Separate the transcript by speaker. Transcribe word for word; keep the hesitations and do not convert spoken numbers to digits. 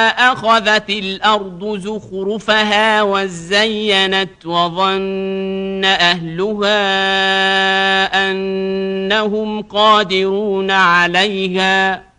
Speaker 1: أخذت الأرض زخرفها وزينت وظن أهلها أنهم قادرون عليها